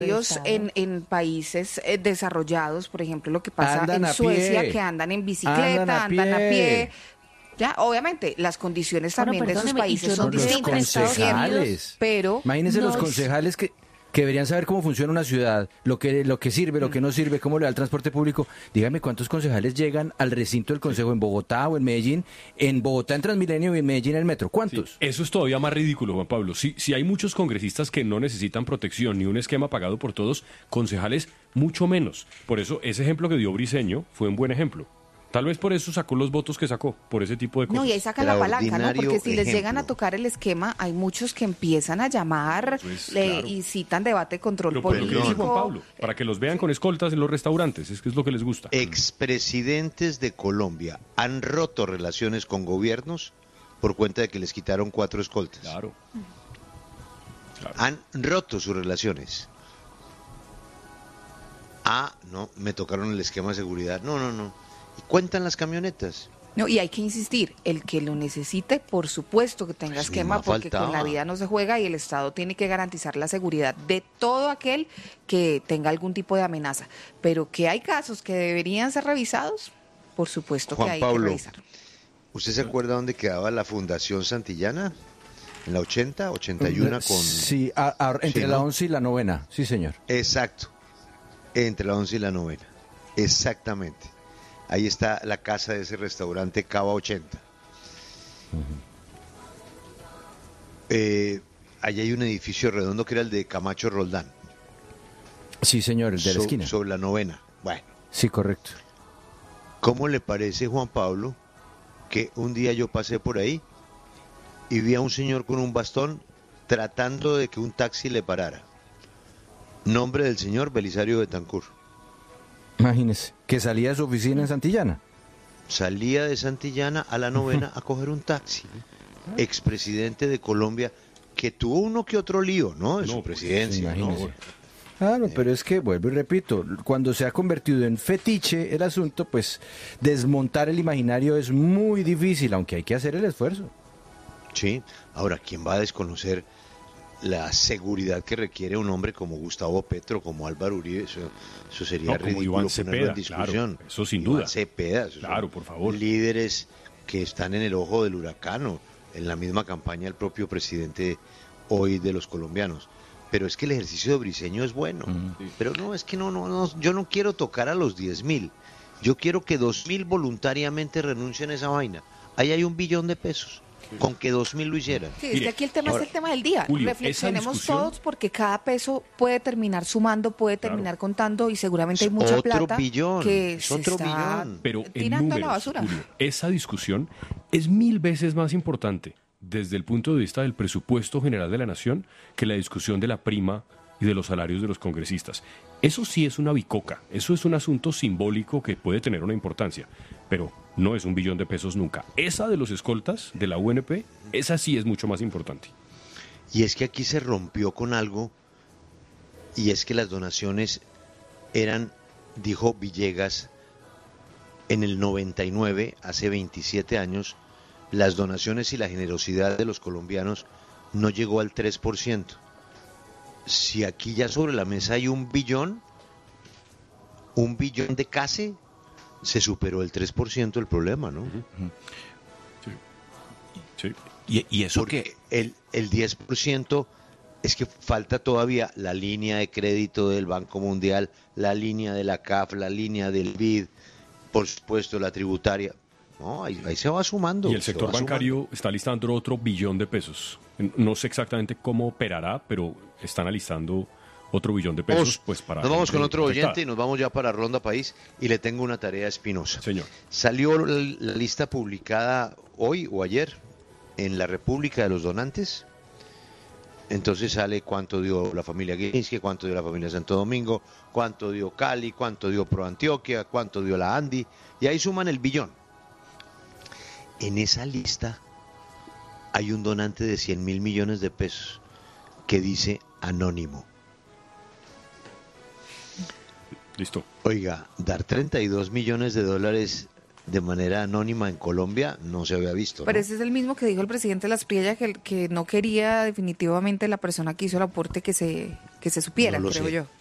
Ellos en países desarrollados, por ejemplo, lo que pasa Andan en a Suecia, pie. que andan en bicicleta, andan a pie. Ya, obviamente, las condiciones Bueno, también de esos perdóneme, y países yo son no creo distintas. que en Estados concejales. Pero Imagínense los No, concejales que deberían saber cómo funciona una ciudad, lo que sirve, lo que no sirve, cómo le da el transporte público. Dígame cuántos concejales llegan al recinto del Consejo en Bogotá o en Medellín. En Bogotá en Transmilenio y en Medellín en el metro. ¿Cuántos? Sí, eso es todavía más ridículo, Juan Pablo. Si hay muchos congresistas que no necesitan protección ni un esquema pagado por todos, concejales mucho menos. Por eso ese ejemplo que dio Briceño fue un buen ejemplo. Tal vez por eso sacó los votos que sacó, por ese tipo de cosas. no, y ahí sacan la palanca, ¿no? Extraordinario Porque si les ejemplo. llegan a tocar el esquema, hay muchos que empiezan a llamar Eso es, claro. y citan debate, control Pero ¿qué dice político. Juan Pablo? Para que los vean con escoltas en los restaurantes, es que es lo que les gusta. Expresidentes de Colombia han roto relaciones con gobiernos por cuenta de que les quitaron 4 escoltas. Claro. Han roto sus relaciones. Ah, no, me tocaron el esquema de seguridad. No. Y cuentan las camionetas. No, y hay que insistir, el que lo necesite, por supuesto que tenga Pues esquema, no porque con la faltaba. vida no se juega y el Estado tiene que garantizar la seguridad de todo aquel que tenga algún tipo de amenaza. Pero que hay casos que deberían ser revisados, por supuesto que Juan hay Pablo, que revisar. ¿Usted se acuerda dónde quedaba la Fundación Santillana? ¿En la 80, 81 con...? Sí, entre Sí, la ¿no? 11 y la 9ª. Sí, señor. Exacto, entre la 11 y la 9ª. Exactamente. Ahí está la casa de ese restaurante Cava 80. Allí hay un edificio redondo que era el de Camacho Roldán. Sí, señor, el de la esquina. Sobre la 9ª. Bueno, Sí, correcto. ¿cómo le parece, Juan Pablo, que un día yo pasé por ahí y vi a un señor con un bastón tratando de que un taxi le parara? Nombre del señor Belisario Betancur. Imagínese, que salía de su oficina en Santillana. Salía de Santillana a la 9ª a coger un taxi. Expresidente de Colombia, que tuvo uno que otro lío, ¿no? De su presidencia, ¿no? imagínese. Claro, pero es que, vuelvo y repito, cuando se ha convertido en fetiche el asunto, pues desmontar el imaginario es muy difícil, aunque hay que hacer el esfuerzo. Sí. Ahora, ¿quién va a desconocer la seguridad que requiere un hombre como Gustavo Petro, como Álvaro Uribe? Eso sería No, como ridículo Iván ponerlo Cepeda, en discusión. claro, eso sin Iván duda. Cepeda, esos Claro, son por favor. líderes que están en el ojo del huracán, o en la misma campaña el propio presidente hoy de los colombianos. Pero es que el ejercicio de Briceño es bueno. Pero no, es que no, yo no quiero tocar a los 10.000. Yo quiero que 2.000 voluntariamente renuncien a esa vaina. Ahí hay 1 billón de pesos. Con que 2.000 lo hicieran. Sí, es Mire, que aquí el tema ahora, es el tema del día. Julio, Reflexionemos esa discusión- todos porque cada peso puede terminar sumando, puede terminar contando y seguramente hay Es mucha otro plata billón, que es se otro está billón. Pero en tirando a la números, basura. Julio, esa discusión es 1000 veces más importante desde el punto de vista del presupuesto general de la nación que la discusión de la prima y de los salarios de los congresistas. Eso sí es una bicoca, eso es un asunto simbólico que puede tener una importancia, pero no es 1 billón de pesos nunca. Esa de los escoltas de la UNP, esa sí es mucho más importante. Y es que aquí se rompió con algo, y es que las donaciones eran, dijo Villegas, en el 99, hace 27 años, las donaciones y la generosidad de los colombianos no llegó al 3%. Si aquí ya sobre la mesa hay 1 billón de casi, se superó el 3% el problema, ¿no? Sí. ¿Y eso Porque qué? el 10% es que falta todavía la línea de crédito del Banco Mundial, la línea de la CAF, la línea del BID, por supuesto la tributaria. No, ahí se va sumando. Y el se sector va bancario está listando otro 1 billón de pesos. No sé exactamente cómo operará, pero están alistando otro 1 billón de pesos. Pues para Nos vamos con gente otro afectada. oyente y nos vamos ya para Ronda País y le tengo una tarea espinosa. Señor. Salió la lista publicada hoy o ayer en la República de los Donantes. Entonces sale cuánto dio la familia Gilinski, cuánto dio la familia Santo Domingo, cuánto dio Cali, cuánto dio Pro Antioquia, cuánto dio la Andi, y ahí suman el billón. En esa lista hay un donante de 100.000 millones de pesos que dice anónimo. Listo. Oiga, dar 32 millones de dólares de manera anónima en Colombia no se había visto, ¿no? Pero ese es el mismo que dijo el presidente Las Priella, que no quería definitivamente la persona que hizo el aporte que se que se supiera, No lo creo sé. yo.